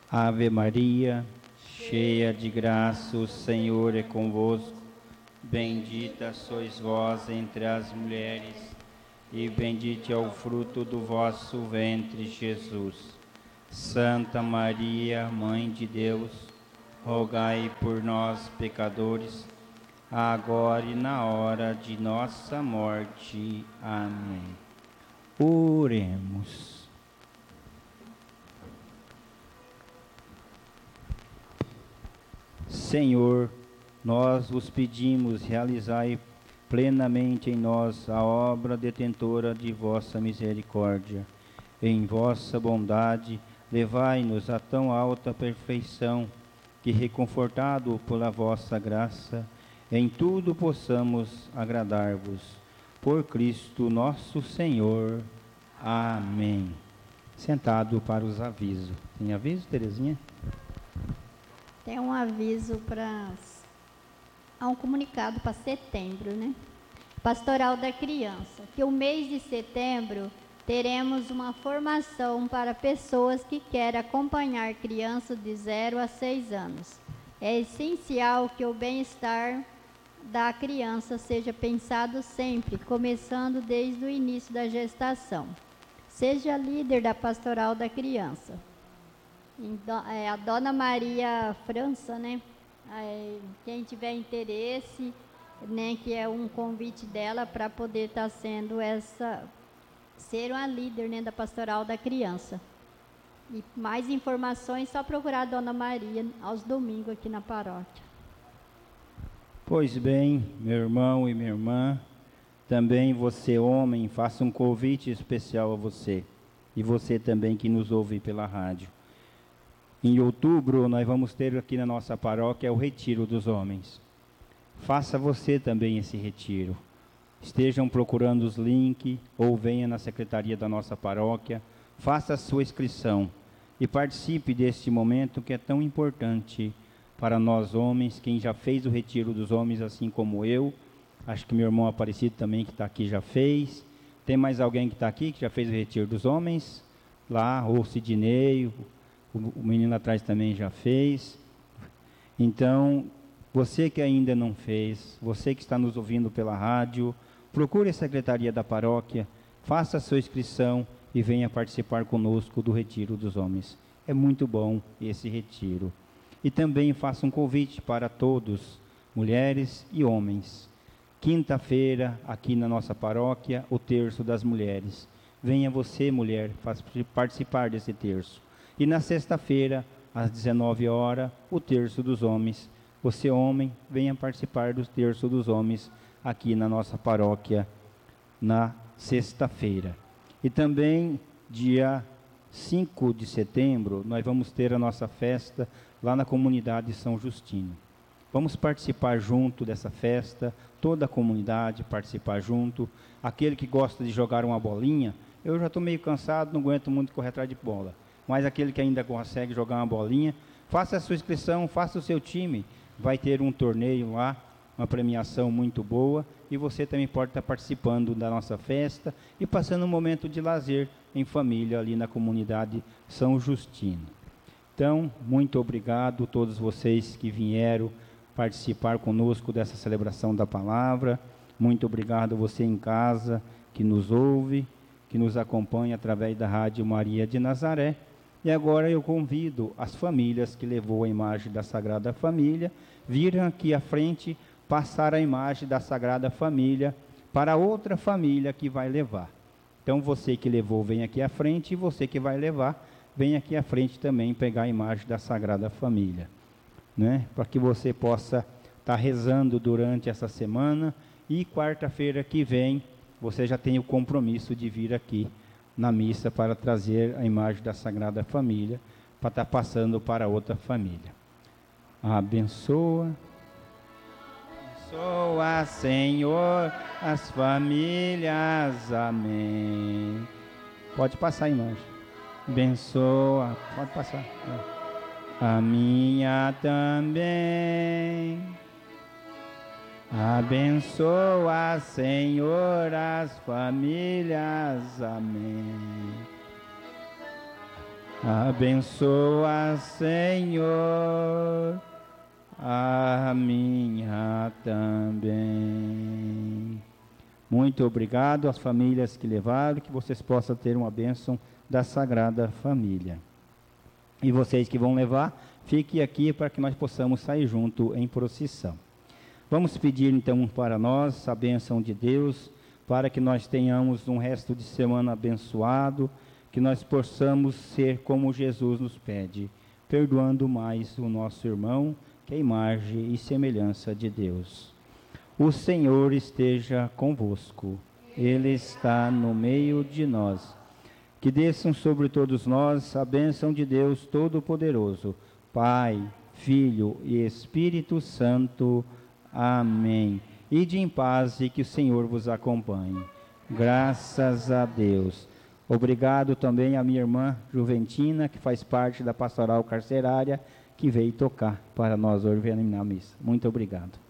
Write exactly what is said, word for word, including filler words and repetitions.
Ave Maria, cheia de graça, o Senhor é convosco. Bendita sois vós entre as mulheres, e bendito é o fruto do vosso ventre, Jesus. Santa Maria, Mãe de Deus, rogai por nós, pecadores, agora e na hora de nossa morte. Amém. Oremos. Senhor, nós vos pedimos, realizai plenamente em nós a obra detentora de vossa misericórdia. Em vossa bondade, levai-nos a tão alta perfeição, que, reconfortado pela vossa graça, em tudo possamos agradar-vos. Por Cristo nosso Senhor. Amém. Sentado para os avisos. Tem aviso, Terezinha? Tem um aviso para... Há um comunicado para setembro, né? Pastoral da Criança, que o mês de setembro teremos uma formação para pessoas que querem acompanhar crianças de zero a seis anos. É essencial que o bem-estar da criança seja pensado sempre, começando desde o início da gestação. Seja líder da Pastoral da Criança. A Dona Maria França, né? Quem tiver interesse, né, que é um convite dela para poder estar tá sendo essa, ser uma líder, né, da Pastoral da Criança. E mais informações, só procurar a Dona Maria aos domingos aqui na paróquia. Pois bem, meu irmão e minha irmã, também você, homem, faça um convite especial a você. E você também que nos ouve pela rádio. Em outubro, nós vamos ter aqui na nossa paróquia o Retiro dos Homens. Faça você também esse retiro. Estejam procurando os links ou venha na secretaria da nossa paróquia. Faça a sua inscrição e participe deste momento que é tão importante para nós homens. Quem já fez o Retiro dos Homens, assim como eu, acho que meu irmão Aparecido também que está aqui já fez. Tem mais alguém que está aqui que já fez o Retiro dos Homens? Lá, o Sidney, o menino atrás também já fez. Então, você que ainda não fez, você que está nos ouvindo pela rádio, procure a secretaria da paróquia, faça a sua inscrição e venha participar conosco do Retiro dos Homens. É muito bom esse retiro. E também faça um convite para todos, mulheres e homens. Quinta-feira, aqui na nossa paróquia, o terço das mulheres. Venha você, mulher, participar desse terço. E na sexta-feira, às dezenove horas, o terço dos homens. Você, homem, venha participar do terço dos homens aqui na nossa paróquia na sexta-feira. E também, dia cinco de setembro, nós vamos ter a nossa festa lá na comunidade São Justino. Vamos participar junto dessa festa, toda a comunidade participar junto. Aquele que gosta de jogar uma bolinha, eu já estou meio cansado, não aguento muito correr atrás de bola. Mas aquele que ainda consegue jogar uma bolinha, faça a sua inscrição, faça o seu time. Vai ter um torneio lá, uma premiação muito boa. E você também pode estar participando da nossa festa e passando um momento de lazer em família ali na comunidade São Justino. Então, muito obrigado a todos vocês que vieram participar conosco dessa celebração da palavra. Muito obrigado a você em casa que nos ouve, que nos acompanha através da Rádio Maria de Nazaré. E agora eu convido as famílias que levou a imagem da Sagrada Família, virem aqui à frente, passar a imagem da Sagrada Família para outra família que vai levar. Então você que levou, vem aqui à frente, e você que vai levar, vem aqui à frente também pegar a imagem da Sagrada Família, né? Para que você possa estar rezando durante essa semana e quarta-feira que vem você já tem o compromisso de vir aqui na missa para trazer a imagem da Sagrada Família, para estar passando para outra família. Abençoa, abençoa, Senhor, as famílias, amém. Pode passar a imagem. Abençoa, pode passar. A minha também. Abençoa, Senhor, as famílias, amém. Abençoa, Senhor, a minha também. Muito obrigado às famílias que levaram, que vocês possam ter uma bênção da Sagrada Família. E vocês que vão levar, fiquem aqui para que nós possamos sair junto em procissão. Vamos pedir então para nós a bênção de Deus, para que nós tenhamos um resto de semana abençoado, que nós possamos ser como Jesus nos pede, perdoando mais o nosso irmão, que é imagem e semelhança de Deus. O Senhor esteja convosco, Ele está no meio de nós. Que desçam sobre todos nós a bênção de Deus Todo-Poderoso, Pai, Filho e Espírito Santo. Amém. Ide em paz e que o Senhor vos acompanhe. Graças a Deus. Obrigado também à minha irmã Juventina, que faz parte da pastoral carcerária, que veio tocar para nós hoje na missa. Muito obrigado.